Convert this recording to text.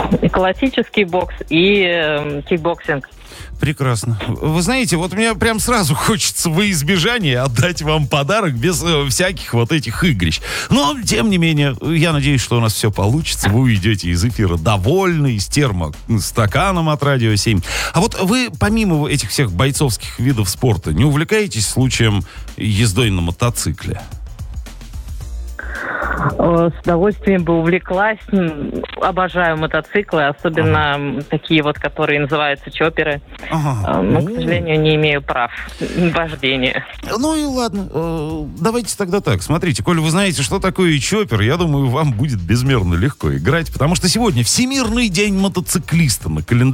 И классический бокс, и кикбоксинг. Прекрасно. Вы знаете, вот мне прям сразу хочется во избежание отдать вам подарок без всяких вот этих игрищ. Но, тем не менее, я надеюсь, что у нас все получится. Вы уйдете из эфира довольны, с термостаканом от Радио 7. А вот вы, помимо этих всех бойцовских видов спорта, не увлекаетесь случаем ездой на мотоцикле? С удовольствием бы увлеклась. Обожаю мотоциклы, особенно такие вот, которые называются чопперы. Но, к сожалению, не имею прав вождения. Ну и ладно. Давайте тогда так. Смотрите, коль вы знаете, что такое чоппер, я думаю, вам будет безмерно легко играть, потому что сегодня Всемирный день мотоциклиста на календаре.